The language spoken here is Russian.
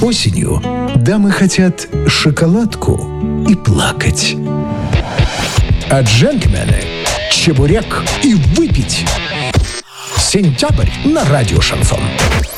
Осенью дамы хотят шоколадку и плакать. А джентльмены – чебурек и выпить. Сентябрь на радио «Шансон».